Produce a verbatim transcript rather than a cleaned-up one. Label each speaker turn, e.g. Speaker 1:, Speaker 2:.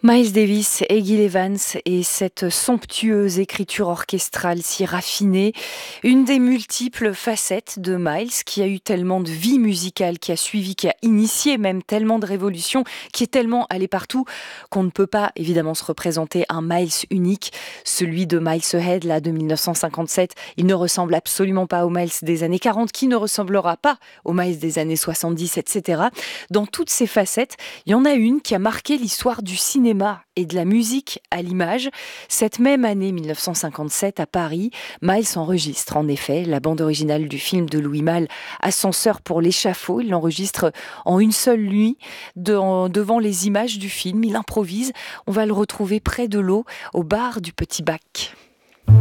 Speaker 1: Miles Davis et Gil Evans et cette somptueuse écriture orchestrale si raffinée, une des multiples facettes de Miles qui a eu tellement de vie musicale, qui a suivi, qui a initié même tellement de révolutions, qui est tellement allé partout qu'on ne peut pas évidemment se représenter un Miles unique, celui de Miles Ahead là de mille neuf cent cinquante-sept. Il ne ressemble absolument pas au Miles des années quarante, qui ne ressemblera pas au Miles des années soixante-dix, et cetera. Dans toutes ces facettes, il y en a une qui a marqué l'histoire du cinéma et de la musique à l'image. Cette même année mille neuf cent cinquante-sept, à Paris, Miles enregistre en effet la bande originale du film de Louis Malle, Ascenseur pour l'échafaud. Il l'enregistre en une seule nuit de- devant les images du film. Il improvise. On va le retrouver près de l'eau, au bar du Petit Bac.